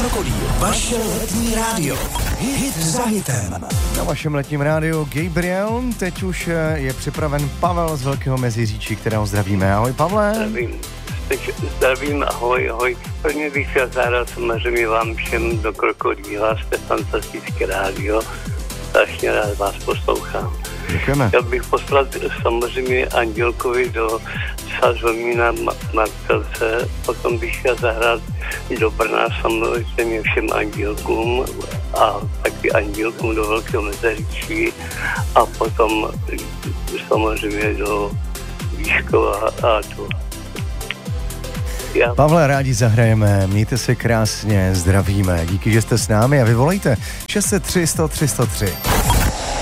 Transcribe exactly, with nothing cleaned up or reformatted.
Krokodýl, vaše letní rádio. Hit za hitem. Na vašem letním rádiu Gabriel, teď už je připraven Pavel z Velkého Meziříčí, kterého zdravíme. Ahoj, Pavle. Zdravím. Teď zdravím, ahoj, ahoj. Prvně bych chtěl zádat samozřejmě vám všem do Krokodýla, jste fantastické rádio. Strašně rád vás poslouchám. Děkujeme. Chtěl bych poslat samozřejmě Andělkovi do Sazomína Marcelce, potom bych chtěl zahrát do Brna samozřejmě všem Andělkům a taky Andělkům do Velkého Meziříčí a potom samozřejmě do Výškova a do... Já. Pavle, rádi zahrajeme, mějte se krásně, zdravíme, díky, že jste s námi a vyvolejte šest set tři sto tři sto tři.